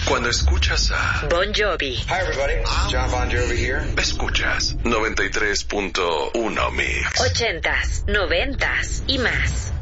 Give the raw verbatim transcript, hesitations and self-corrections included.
Cuando escuchas a Bon Jovi. Hi everybody, John Bon Jovi here. Escuchas noventa y tres punto uno Mix. Ochentas, noventas y más.